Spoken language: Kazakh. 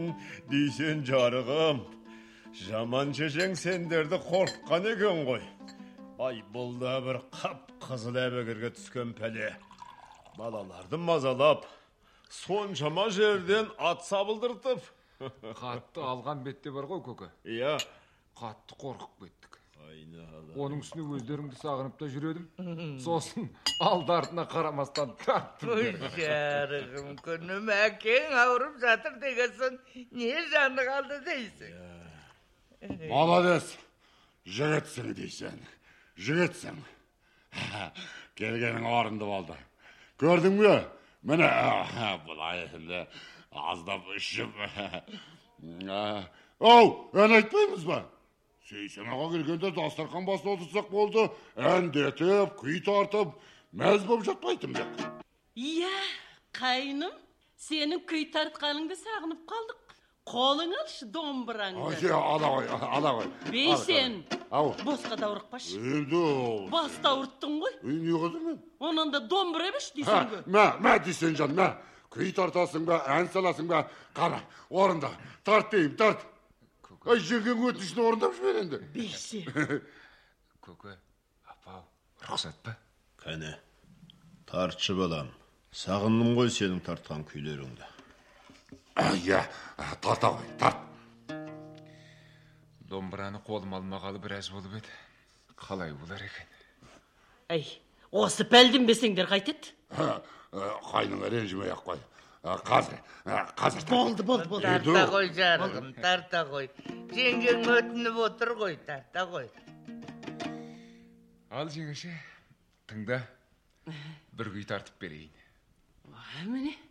Дейсен жарығым, жаман шешең сендерді қорққан екен ғой. Ай, бұл да бір қап-қызыл әбігерге түскен пәле. Балаларды мазалап, соншама жерден ат сабылдыртып. Қатты алған бетте бар ғой, көке. Иә. Қатты қорқып кеттік. Айналайын. Оның үстіне өздеріңді сағынып та жүредім. Сосын алды-артына қарамастан тарттым. Ой, жарығым, күнім, әкең ауырып жатыр дегенсің, не жаны қалды дейсің? Молодец, жігітсің дейсен, жігітсің. Келгенің орынды болды. Көрдің бе? Міне, бұлай енді аздап үшіп. Оу, ән айтпаймыз ба? Сейсен аға келгенде дастархан басына отырсақ болды, әндетіп, күй тартып, мәз болып жатпайтын бек. Иә, қайным, сенің күй тартқаныңды сағынып қалдық. Қолың алшы домбыраңды. Ала ғой. Бейсен, босқа даурықпашы. Енді ол... Баста ауырттың ғой. Не қады мен? Онан да домбыра беш дейсің бе? Мә дейсен жан, мә. Күй тартасың ба, ән саласың ба, қара, орында. Тарт дейім, тарт. Ай, жеген өтішін орындап жібер енді. Бейсен. Көке, апау, рұқсат па? Кәне, тартшы балам. Сағындым ғой сенің тартқан күйлеріңді. Иә, тарта ғой, тарт. Домбыраны қолым алмағалы біраз болып еді. Қалай болар екен? Әй, осы пәлденбесеңдер қайтеді? Қайныңа ренжімей-ақ қой. Қазір. Болды. Тарта ғой, жарығым, тарта ғой. Жеңгең өтініп отыр ғой, тарта ғой. Ал жеңеше, тыңда, бір күй тартып берейін. Міне.